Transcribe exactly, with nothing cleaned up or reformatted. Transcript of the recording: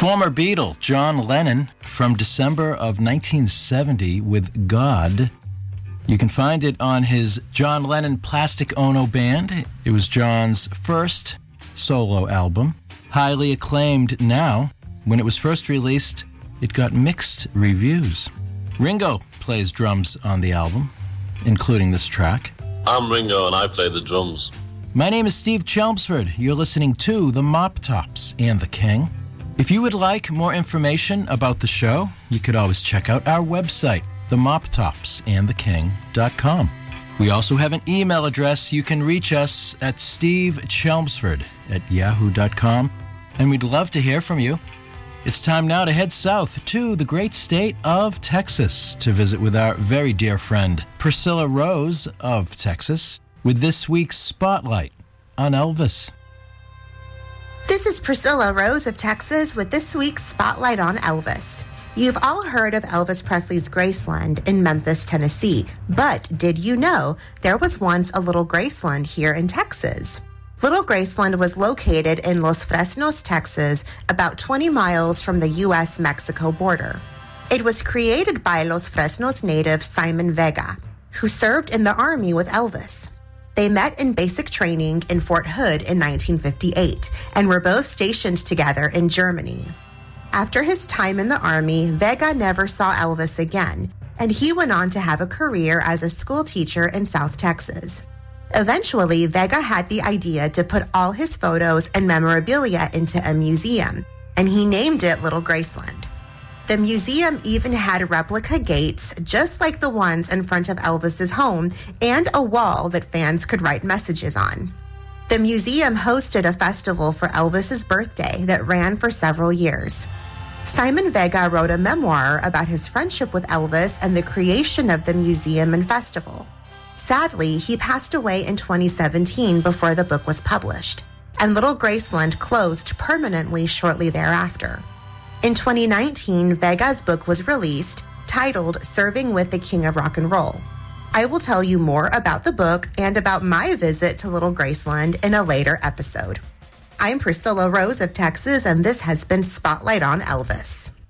Former Beatle John Lennon from December of nineteen seventy with God. You can find it on his John Lennon Plastic Ono Band. It was John's first solo album, highly acclaimed now. When it was first released, it got mixed reviews. Ringo plays drums on the album, including this track. I'm Ringo and I play the drums. My name is Steve Chelmsford. You're listening to The Mop Tops and The King. If you would like more information about the show, you could always check out our website, the mop tops and the king dot com. We also have an email address. You can reach us at steve chelmsford at yahoo dot com, and we'd love to hear from you. It's time now to head south to the great state of Texas to visit with our very dear friend Priscilla Rose of Texas with this week's Spotlight on Elvis. This is Priscilla Rose of Texas with this week's Spotlight on Elvis. You've all heard of Elvis Presley's Graceland in Memphis, Tennessee, but did you know there was once a Little Graceland here in Texas? Little Graceland was located in Los Fresnos, Texas, about twenty miles from the U S Mexico border. It was created by Los Fresnos native Simon Vega, who served in the Army with Elvis. They met in basic training in Fort Hood in nineteen fifty-eight and were both stationed together in Germany. After his time in the Army, Vega never saw Elvis again, and he went on to have a career as a school teacher in South Texas. Eventually, Vega had the idea to put all his photos and memorabilia into a museum, and he named it Little Graceland. The museum even had replica gates, just like the ones in front of Elvis's home, and a wall that fans could write messages on. The museum hosted a festival for Elvis's birthday that ran for several years. Simon Vega wrote a memoir about his friendship with Elvis and the creation of the museum and festival. Sadly, he passed away in twenty seventeen before the book was published, and Little Graceland closed permanently shortly thereafter. In twenty nineteen, Vega's book was released, titled Serving with the King of Rock and Roll. I will tell you more about the book and about my visit to Little Graceland in a later episode. I'm Priscilla Rose of Texas, and this has been Spotlight on Elvis.